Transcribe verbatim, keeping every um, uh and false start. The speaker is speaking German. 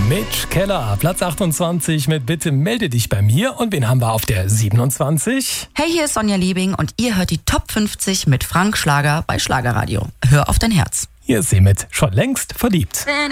Mitch Keller, Platz achtundzwanzig mit Bitte melde dich bei mir. Und wen haben wir auf der siebenundzwanzig? Hey, hier ist Sonja Liebing und ihr hört die Top fünfzig mit Frank Schlager bei Schlagerradio. Hör auf dein Herz. Hier ist sie mit Schon längst verliebt.